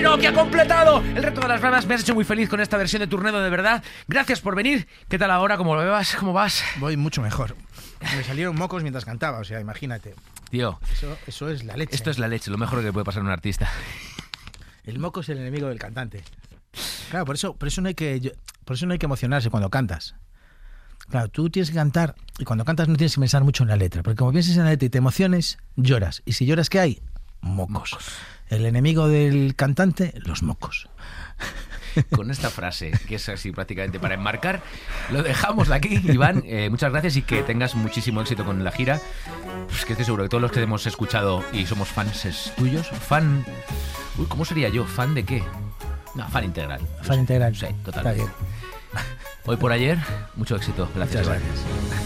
Chino, que ha completado el reto de las bravas. Me has hecho muy feliz con esta versión de Turnedo, de verdad. Gracias por venir. ¿Qué tal ahora? ¿Cómo lo vas? ¿Cómo vas? Voy mucho mejor. Me salieron mocos mientras cantaba, o sea, imagínate. Tío, eso es la leche. esto es la leche, lo mejor que le puede pasar a un artista. El moco es el enemigo del cantante. Claro, por eso no hay que emocionarse cuando cantas. Claro, tú tienes que cantar y cuando cantas no tienes que pensar mucho en la letra, porque como piensas en la letra y te emociones, lloras. Y si lloras, ¿qué hay? Mocos. El enemigo del cantante, los mocos. Con esta frase, que es así prácticamente para enmarcar, lo dejamos de aquí. Iván, muchas gracias y que tengas muchísimo éxito con la gira. Pues que estoy seguro que todos los que hemos escuchado y somos fans tuyos, Uy, ¿cómo sería yo? ¿Fan de qué? No, fan integral. Fan integral. Sí, totalmente. Está bien. Hoy por ayer, mucho éxito. Gracias. Muchas gracias.